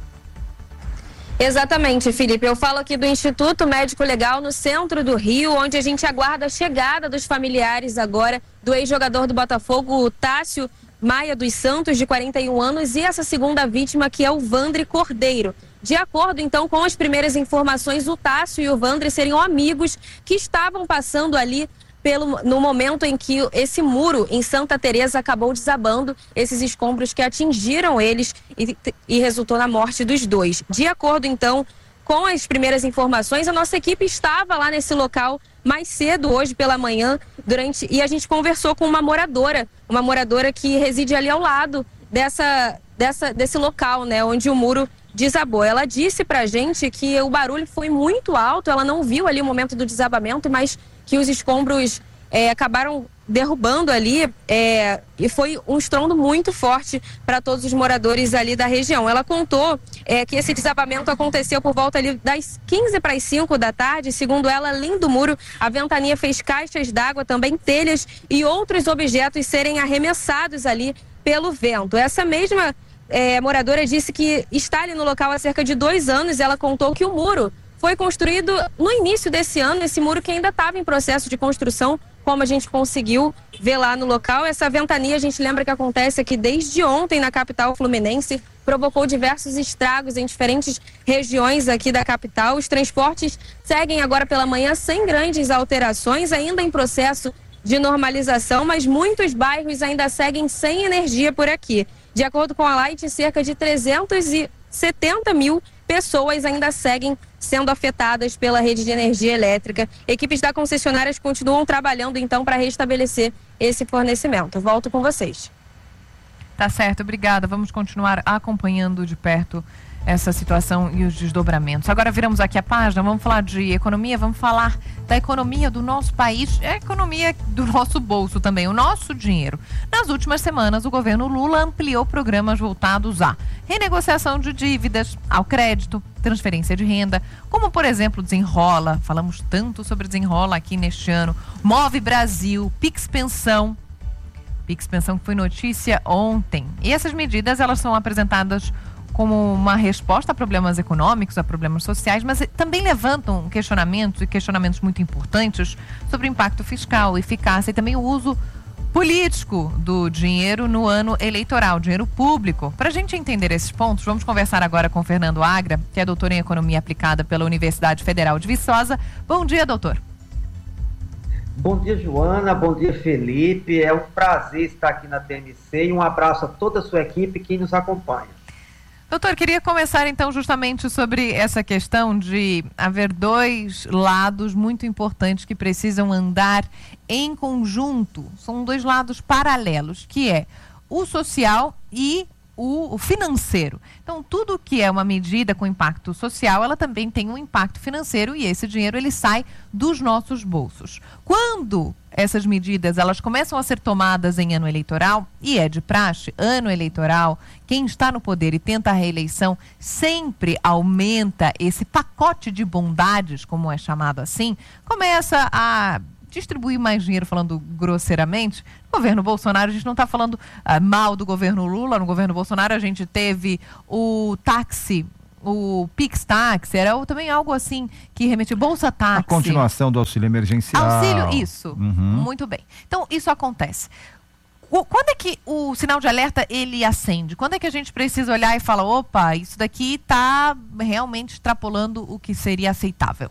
Exatamente, Felipe. Eu falo aqui do Instituto Médico Legal no centro do Rio, onde a gente aguarda a chegada dos familiares agora do ex-jogador do Botafogo, Tássio Maia dos Santos, de quarenta e um anos, e essa segunda vítima, que é o Vandre Cordeiro. De acordo, então, com as primeiras informações, o Tássio e o Vandre seriam amigos que estavam passando ali Pelo, no momento em que esse muro em Santa Teresa acabou desabando, esses escombros que atingiram eles e, e resultou na morte dos dois. De acordo, então, com as primeiras informações. A nossa equipe estava lá nesse local mais cedo hoje pela manhã, durante e a gente conversou com uma moradora, uma moradora que reside ali ao lado dessa, dessa, desse local, né, onde o muro desabou. Ela disse pra gente que o barulho foi muito alto, ela não viu ali o momento do desabamento, mas que os escombros é, acabaram derrubando ali é, e foi um estrondo muito forte para todos os moradores ali da região. Ela contou é, que esse desabamento aconteceu por volta ali das quinze para as cinco da tarde. Segundo ela, além do muro, a ventania fez caixas d'água, também telhas e outros objetos serem arremessados ali pelo vento. Essa mesma É, moradora disse que está ali no local há cerca de dois anos. Ela contou que o muro foi construído no início desse ano, esse muro que ainda estava em processo de construção, como a gente conseguiu ver lá no local. Essa ventania, a gente lembra que acontece aqui desde ontem na capital fluminense, provocou diversos estragos em diferentes regiões aqui da capital. Os transportes seguem agora pela manhã sem grandes alterações, ainda em processo de normalização, mas muitos bairros ainda seguem sem energia por aqui. De acordo com a Light, cerca de trezentos e setenta mil pessoas ainda seguem sendo afetadas pela rede de energia elétrica. Equipes da concessionária continuam trabalhando, então, para restabelecer esse fornecimento. Volto com vocês. Tá certo, obrigada. Vamos continuar acompanhando de perto essa situação e os desdobramentos. Agora viramos aqui a página, vamos falar de economia, vamos falar da economia do nosso país, é a economia do nosso bolso também, o nosso dinheiro. Nas últimas semanas, o governo Lula ampliou programas voltados à renegociação de dívidas, ao crédito, transferência de renda, como por exemplo Desenrola, falamos tanto sobre Desenrola aqui neste ano, Move Brasil, Pix Pensão, Pix Pensão que foi notícia ontem. E essas medidas, elas são apresentadas como uma resposta a problemas econômicos, a problemas sociais, mas também levantam questionamentos e questionamentos muito importantes sobre o impacto fiscal, eficácia e também o uso político do dinheiro no ano eleitoral, dinheiro público. Para a gente entender esses pontos, vamos conversar agora com o Fernando Agra, que é doutor em Economia Aplicada pela Universidade Federal de Viçosa. Bom dia, doutor. Bom dia, Joana. Bom dia, Felipe. É um prazer estar aqui na T M C e um abraço a toda a sua equipe que nos acompanha. Doutor, queria começar então justamente sobre essa questão de haver dois lados muito importantes que precisam andar em conjunto. São dois lados paralelos, que é o social e o financeiro. Então, tudo que é uma medida com impacto social, ela também tem um impacto financeiro e esse dinheiro ele sai dos nossos bolsos. Quando essas medidas elas começam a ser tomadas em ano eleitoral, e é de praxe, ano eleitoral, quem está no poder e tenta a reeleição sempre aumenta esse pacote de bondades, como é chamado assim, começa a distribuir mais dinheiro, falando grosseiramente. No governo Bolsonaro, a gente não está falando uh, mal do governo Lula. No governo Bolsonaro a gente teve o táxi, o Pix Táxi, era também algo assim que remetia, Bolsa Táxi. A continuação do auxílio emergencial. Auxílio, isso. Uhum. Muito bem. Então, isso acontece. Quando é que o sinal de alerta ele acende? Quando é que a gente precisa olhar e falar, opa, isso daqui está realmente extrapolando o que seria aceitável?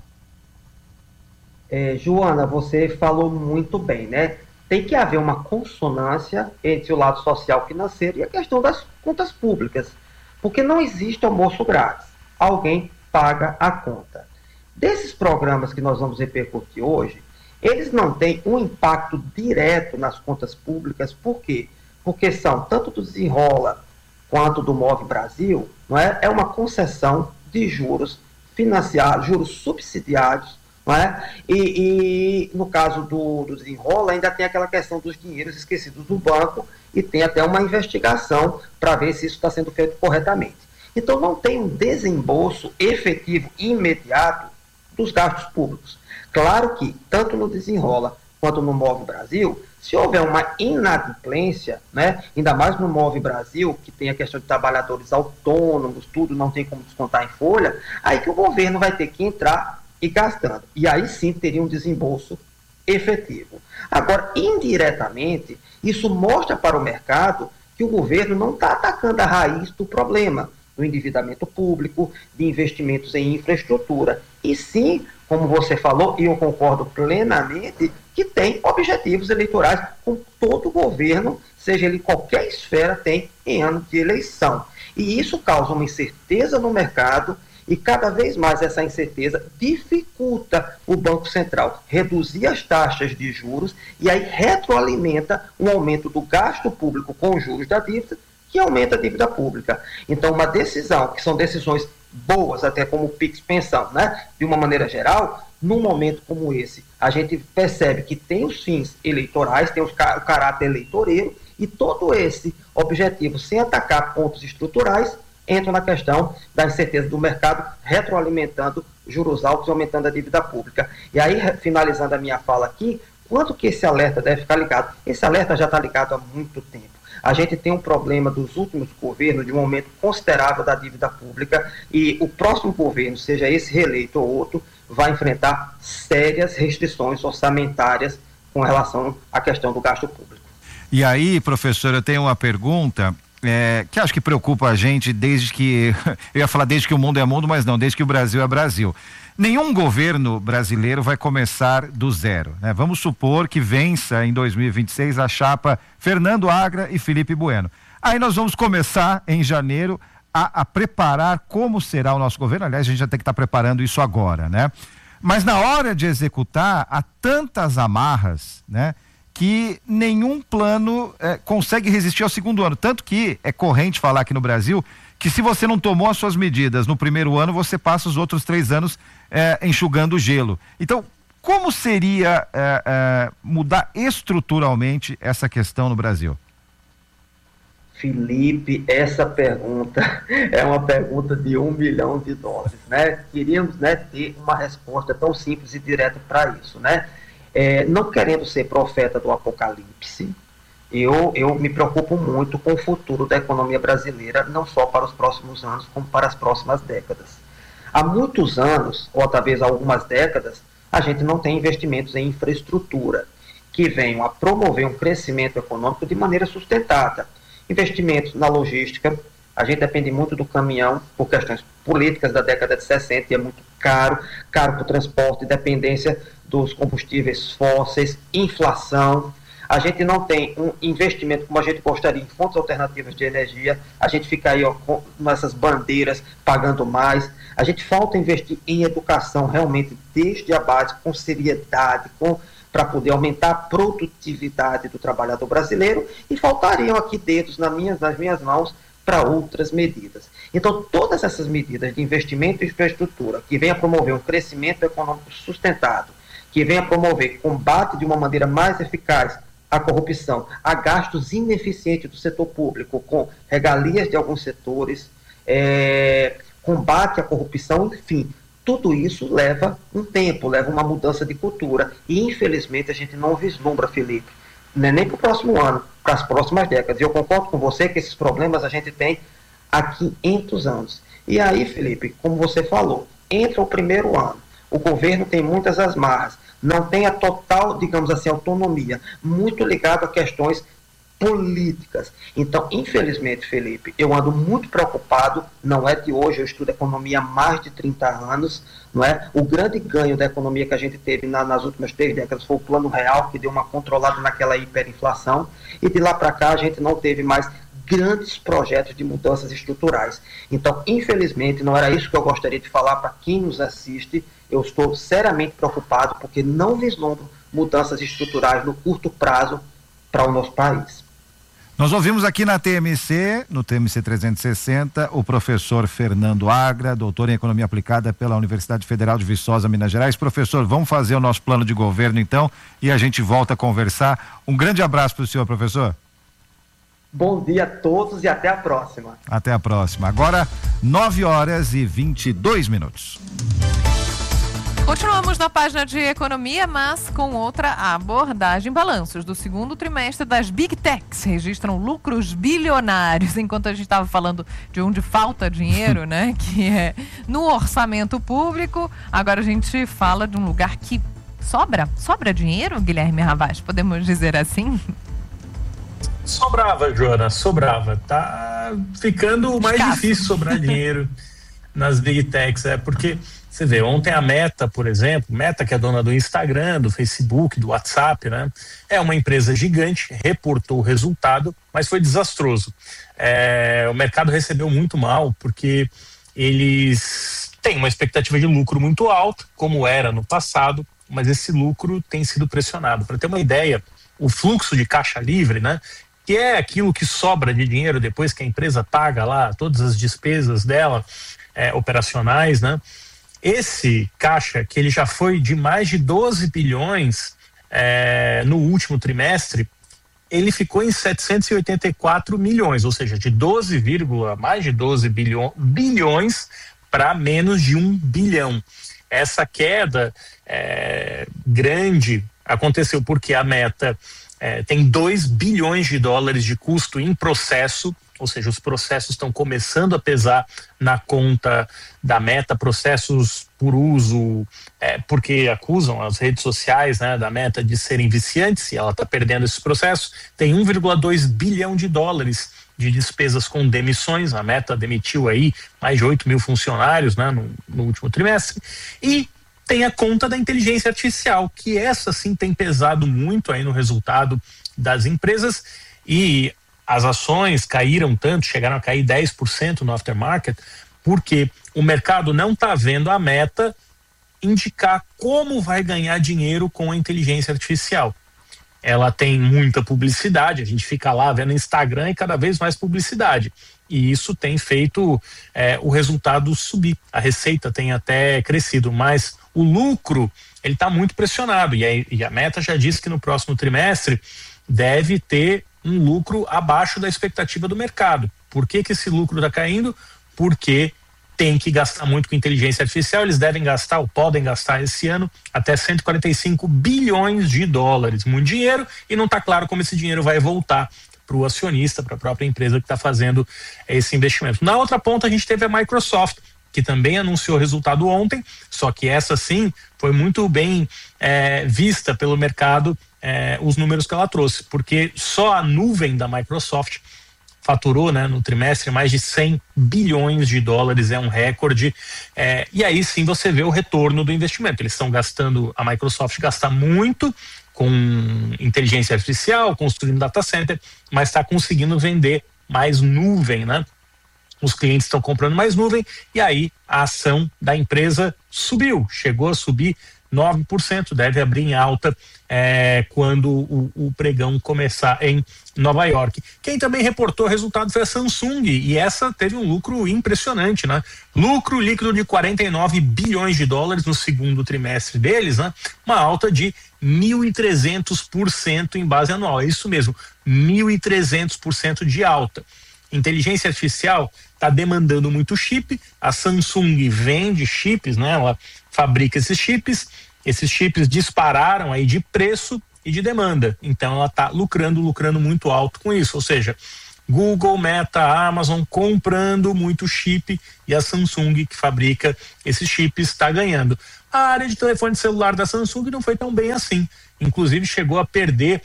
É, Joana, você falou muito bem, né? Tem que haver uma consonância entre o lado social financeiro e a questão das contas públicas, porque não existe almoço grátis. Alguém paga a conta. Desses programas que nós vamos repercutir hoje, eles não têm um impacto direto nas contas públicas. Por quê? Porque são tanto do Desenrola quanto do Move Brasil, não é? É uma concessão de juros financiados, juros subsidiados, não é? E, e no caso do, do Desenrola, ainda tem aquela questão dos dinheiros esquecidos do banco e tem até uma investigação para ver se isso está sendo feito corretamente. Então não tem um desembolso efetivo e imediato dos gastos públicos. Claro que, tanto no Desenrola quanto no Move Brasil, se houver uma inadimplência, né, ainda mais no Move Brasil, que tem a questão de trabalhadores autônomos, tudo não tem como descontar em folha, aí que o governo vai ter que entrar e gastando. E aí sim teria um desembolso efetivo. Agora, indiretamente, isso mostra para o mercado que o governo não está atacando a raiz do problema, do endividamento público, de investimentos em infraestrutura. E sim, como você falou, e eu concordo plenamente, que tem objetivos eleitorais, como todo governo, seja ele qualquer esfera, tem em ano de eleição. E isso causa uma incerteza no mercado E cada vez mais essa incerteza dificulta o Banco Central reduzir as taxas de juros e aí retroalimenta um aumento do gasto público com os juros da dívida, que aumenta a dívida pública. Então, uma decisão, que são decisões boas, até como o Pix Pensão, né? De uma maneira geral, num momento como esse, a gente percebe que tem os fins eleitorais, tem os, o caráter eleitoreiro, e todo esse objetivo, sem atacar pontos estruturais, entra na questão da incerteza do mercado, retroalimentando juros altos e aumentando a dívida pública. E aí, finalizando a minha fala aqui, quanto que esse alerta deve ficar ligado? Esse alerta já está ligado há muito tempo. A gente tem um problema dos últimos governos de um aumento considerável da dívida pública e o próximo governo, seja esse reeleito ou outro, vai enfrentar sérias restrições orçamentárias com relação à questão do gasto público. E aí, professor, eu tenho uma pergunta é, que acho que preocupa a gente desde que, eu ia falar desde que o mundo é mundo, mas não, desde que o Brasil é Brasil. Nenhum governo brasileiro vai começar do zero, né? Vamos supor que vença em dois mil e vinte e seis a chapa Fernando Agra e Felipe Bueno. Aí nós vamos começar em janeiro a, a preparar como será o nosso governo. Aliás, a gente já tem que estar preparando isso agora, né? Mas na hora de executar, há tantas amarras, né? Que nenhum plano eh, consegue resistir ao segundo ano. Tanto que é corrente falar aqui no Brasil que se você não tomou as suas medidas no primeiro ano, você passa os outros três anos eh, enxugando o gelo. Então, como seria eh, eh, mudar estruturalmente essa questão no Brasil? Felipe, essa pergunta é uma pergunta de um milhão de dólares, né? Queríamos, né, ter uma resposta tão simples e direta para isso, né? É, não querendo ser profeta do apocalipse, eu, eu me preocupo muito com o futuro da economia brasileira, não só para os próximos anos, como para as próximas décadas. Há muitos anos, ou talvez algumas décadas, a gente não tem investimentos em infraestrutura que venham a promover um crescimento econômico de maneira sustentada. Investimentos na logística, a gente depende muito do caminhão por questões políticas da década de sessenta, e é muito caro, caro para o transporte, dependência dos combustíveis fósseis, inflação. A gente não tem um investimento como a gente gostaria em fontes alternativas de energia, a gente fica aí ó, com essas bandeiras pagando mais, a gente falta investir em educação realmente desde a base, com seriedade, com para poder aumentar a produtividade do trabalhador brasileiro, e faltariam aqui dedos nas minhas, nas minhas mãos para outras medidas. Então, todas essas medidas de investimento em infraestrutura, que venham a promover um crescimento econômico sustentado, que venha a promover combate de uma maneira mais eficaz à corrupção, a gastos ineficientes do setor público, com regalias de alguns setores, é, combate à corrupção, enfim, tudo isso leva um tempo, leva uma mudança de cultura. E, infelizmente, a gente não vislumbra, Felipe, não é nem para o próximo ano, para as próximas décadas. E eu concordo com você que esses problemas a gente tem há quinhentos anos. E aí, Felipe, como você falou, entra o primeiro ano, o governo tem muitas amarras, não tem a total, digamos assim, autonomia, muito ligado a questões políticas. Então, infelizmente, Felipe, eu ando muito preocupado, não é de hoje, eu estudo economia há mais de trinta anos, não é? O grande ganho da economia que a gente teve na, nas últimas três décadas foi o Plano Real, que deu uma controlada naquela hiperinflação, e de lá para cá a gente não teve mais grandes projetos de mudanças estruturais. Então, infelizmente, não era isso que eu gostaria de falar para quem nos assiste. Eu estou seriamente preocupado porque não vislumbro mudanças estruturais no curto prazo para o nosso país. Nós ouvimos aqui na T M C, no T M C trezentos e sessenta, o professor Fernando Agra, doutor em Economia Aplicada pela Universidade Federal de Viçosa, Minas Gerais. Professor, vamos fazer o nosso plano de governo então e a gente volta a conversar. Um grande abraço para o senhor, professor. Bom dia a todos e até a próxima. Até a próxima. Agora, nove horas e vinte e dois minutos. Continuamos na página de economia, mas com outra abordagem. Balanços do segundo trimestre das Big Techs registram lucros bilionários, enquanto a gente estava falando de onde falta dinheiro, né? Que é no orçamento público. Agora a gente fala de um lugar que sobra, sobra dinheiro, Guilherme Ravaz, podemos dizer assim? Sobrava, Joana, sobrava. Tá ficando mais Escasso. difícil sobrar dinheiro nas Big Techs, é porque você vê, ontem a Meta, por exemplo, Meta, que é dona do Instagram, do Facebook, do WhatsApp, né? É uma empresa gigante, reportou o resultado, mas foi desastroso. É, o mercado recebeu muito mal, porque eles tem uma expectativa de lucro muito alta, como era no passado, mas esse lucro tem sido pressionado. Para ter uma ideia, o fluxo de caixa livre, né, que é aquilo que sobra de dinheiro depois que a empresa paga lá todas as despesas dela, é, operacionais, né, esse caixa, que ele já foi de mais de doze bilhões é, no último trimestre, ele ficou em setecentos e oitenta e quatro milhões, ou seja, de doze, mais de doze bilhões para menos de um bilhão. Essa queda é, grande aconteceu porque a Meta é, tem dois bilhões de dólares de custo em processo, ou seja, os processos estão começando a pesar na conta da Meta, processos por uso, é, porque acusam as redes sociais, né, da Meta de serem viciantes, e ela está perdendo esses processos. Tem um vírgula dois bilhão de dólares de despesas com demissões. A Meta demitiu aí mais de oito mil funcionários, né, no, no último trimestre. E tem a conta da inteligência artificial, que essa sim tem pesado muito aí no resultado das empresas, e as ações caíram tanto, chegaram a cair dez por cento no aftermarket, porque o mercado não está vendo a Meta indicar como vai ganhar dinheiro com a inteligência artificial. Ela tem muita publicidade, a gente fica lá vendo Instagram e cada vez mais publicidade. E isso tem feito é, o resultado subir. A receita tem até crescido, mas o lucro ele está muito pressionado. E a, e a Meta já disse que no próximo trimestre deve ter um lucro abaixo da expectativa do mercado. Por que que esse lucro está caindo? Porque tem que gastar muito com inteligência artificial. Eles devem gastar, ou podem gastar esse ano, até cento e quarenta e cinco bilhões de dólares. Muito dinheiro, e não está claro como esse dinheiro vai voltar para o acionista, para a própria empresa que está fazendo esse investimento. Na outra ponta, a gente teve a Microsoft, que também anunciou resultado ontem, só que essa sim foi muito bem é, vista pelo mercado, é, os números que ela trouxe, porque só a nuvem da Microsoft faturou, né, no trimestre mais de cem bilhões de dólares, é um recorde, é, e aí sim você vê o retorno do investimento. Eles estão gastando, a Microsoft gasta muito com inteligência artificial, construindo data center, mas está conseguindo vender mais nuvem, né? Os clientes estão comprando mais nuvem, e aí a ação da empresa subiu, chegou a subir nove por cento, deve abrir em alta é, quando o, o pregão começar em Nova York. Quem também reportou resultado foi a Samsung, e essa teve um lucro impressionante, né? Lucro líquido de quarenta e nove bilhões de dólares no segundo trimestre deles, né? Uma alta de mil e trezentos por cento em base anual, é isso mesmo, mil e trezentos por cento de alta. Inteligência artificial está demandando muito chip, a Samsung vende chips, né? Ela fabrica esses chips, esses chips dispararam aí de preço e de demanda, então ela está lucrando, lucrando muito alto com isso, ou seja, Google, Meta, Amazon comprando muito chip, e a Samsung, que fabrica esses chips, está ganhando. A área de telefone celular da Samsung não foi tão bem assim, inclusive chegou a perder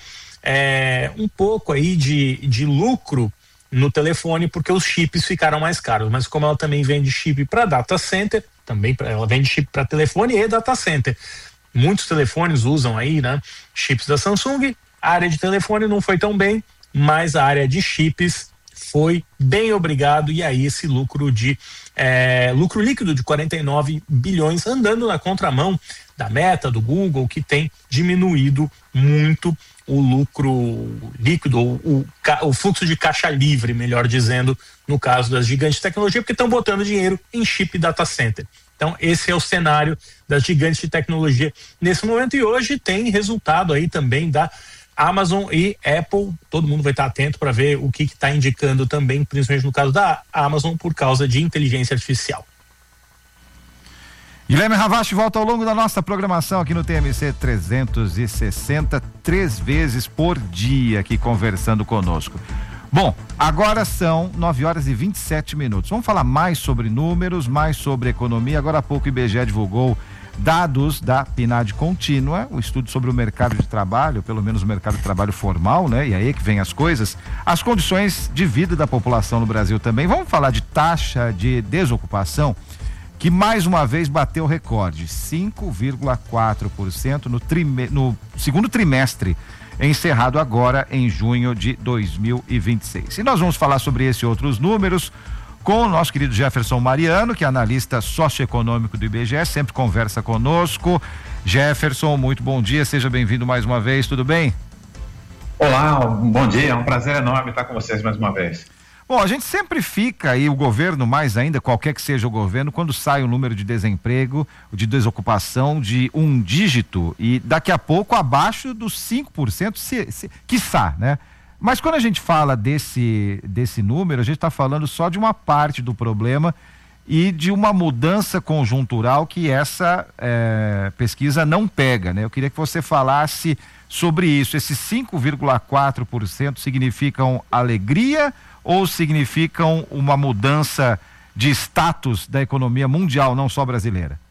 é, um pouco aí de, de lucro no telefone, porque os chips ficaram mais caros, mas como ela também vende chip para data center, também pra, ela vende chip para telefone e data center, muitos telefones usam aí, né, chips da Samsung. A área de telefone não foi tão bem, mas a área de chips foi bem, obrigado, e aí esse lucro de é, lucro líquido de quarenta e nove bilhões, andando na contramão da Meta, do Google, que tem diminuído muito o lucro líquido, o, o, o fluxo de caixa livre, melhor dizendo, no caso das gigantes de tecnologia, porque estão botando dinheiro em chip data center. Então esse é o cenário das gigantes de tecnologia nesse momento, e hoje tem resultado aí também da Amazon e Apple. Todo mundo vai estar atento para ver o que está indicando também, principalmente no caso da Amazon, por causa de inteligência artificial. Guilherme Ravache volta ao longo da nossa programação aqui no T M C trezentos e sessenta, três vezes por dia aqui conversando conosco. Bom, agora são nove horas e vinte e sete minutos. Vamos falar mais sobre números, mais sobre economia. Agora há pouco o I B G E divulgou dados da P N A D contínua, o estudo sobre o mercado de trabalho, pelo menos o mercado de trabalho formal, né? E aí que vem as coisas, as condições de vida da população no Brasil também. Vamos falar de taxa de desocupação, que mais uma vez bateu recorde, cinco vírgula quatro por cento no, trime, no segundo trimestre, encerrado agora em junho de dois mil e vinte e seis. E nós vamos falar sobre esse e outros números com o nosso querido Jefferson Mariano, que é analista socioeconômico do I B G E, sempre conversa conosco. Jefferson, muito bom dia, seja bem-vindo mais uma vez, tudo bem? Olá, bom dia, é um prazer enorme estar com vocês mais uma vez. Bom, a gente sempre fica, e o governo mais ainda, qualquer que seja o governo, quando sai o número de desemprego, de desocupação de um dígito e daqui a pouco abaixo dos cinco por cento, se, se, quiçá, né? Mas quando a gente fala desse, desse número, a gente está falando só de uma parte do problema e de uma mudança conjuntural que essa é, pesquisa não pega, né? Eu queria que você falasse sobre isso. Esses cinco vírgula quatro por cento significam alegria ou significam uma mudança de status da economia mundial, não só brasileira?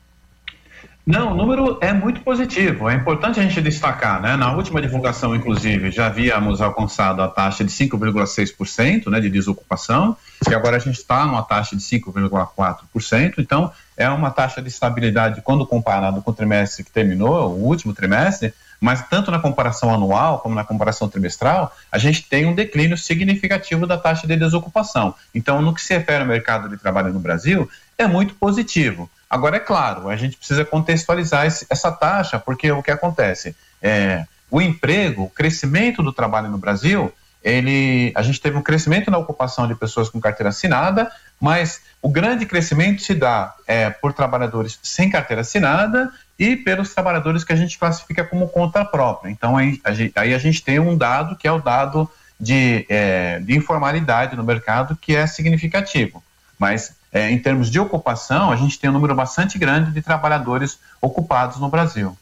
Não, o número é muito positivo, é importante a gente destacar, né? Na última divulgação, inclusive, já havíamos alcançado a taxa de cinco vírgula seis por cento, né, de desocupação, e agora a gente está numa taxa de cinco vírgula quatro por cento, então é uma taxa de estabilidade quando comparado com o trimestre que terminou, o último trimestre, mas tanto na comparação anual como na comparação trimestral, a gente tem um declínio significativo da taxa de desocupação. Então, no que se refere ao mercado de trabalho no Brasil, é muito positivo. Agora, é claro, a gente precisa contextualizar esse, essa taxa, porque o que acontece? É, o emprego, o crescimento do trabalho no Brasil, ele, a gente teve um crescimento na ocupação de pessoas com carteira assinada, mas o grande crescimento se dá é, por trabalhadores sem carteira assinada e pelos trabalhadores que a gente classifica como conta própria. Então, aí a gente, aí a gente tem um dado que é o dado de, é, de informalidade no mercado, que é significativo. Mas, é, em termos de ocupação, a gente tem um número bastante grande de trabalhadores ocupados no Brasil.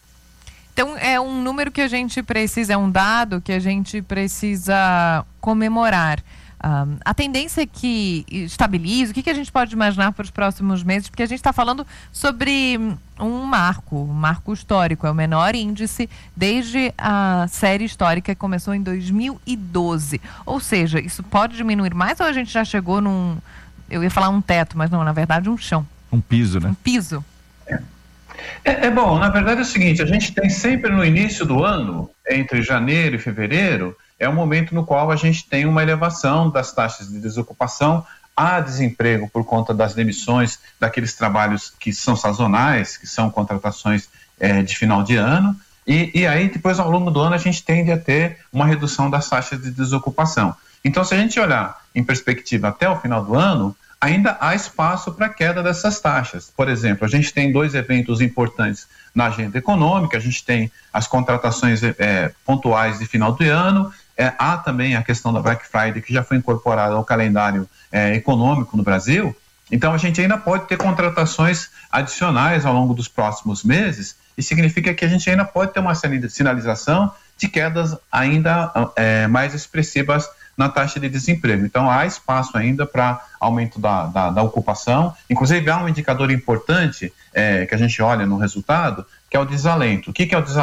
Então, é um número que a gente precisa, é um dado que a gente precisa comemorar. Um, a tendência é que estabilize, o que, que a gente pode imaginar para os próximos meses? Porque a gente está falando sobre um marco, um marco histórico, é o menor índice desde a série histórica que começou em dois mil e doze. Ou seja, isso pode diminuir mais ou a gente já chegou num, eu ia falar um teto, mas não, na verdade um chão. Um piso, né? Um piso. É. É, é bom, na verdade é o seguinte, a gente tem sempre no início do ano, entre janeiro e fevereiro, é um momento no qual a gente tem uma elevação das taxas de desocupação, há desemprego por conta das demissões daqueles trabalhos que são sazonais, que são contratações é, de final de ano, e, e aí depois ao longo do ano a gente tende a ter uma redução das taxas de desocupação. Então, se a gente olhar em perspectiva até o final do ano, ainda há espaço para a queda dessas taxas. Por exemplo, a gente tem dois eventos importantes na agenda econômica, a gente tem as contratações é, pontuais de final de ano, é, há também a questão da Black Friday, que já foi incorporada ao calendário é, econômico no Brasil. Então, a gente ainda pode ter contratações adicionais ao longo dos próximos meses, e significa que a gente ainda pode ter uma sinalização de quedas ainda é, mais expressivas na taxa de desemprego. Então, há espaço ainda para aumento da, da, da ocupação. Inclusive, há um indicador importante é, que a gente olha no resultado, que é o desalento. O que, que é o desalento?